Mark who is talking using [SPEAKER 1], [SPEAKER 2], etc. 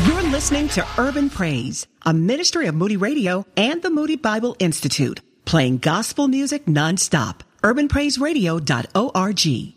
[SPEAKER 1] You're listening to Urban Praise, a ministry of Moody Radio and the Moody Bible Institute, playing gospel music nonstop. UrbanPraiseRadio.org.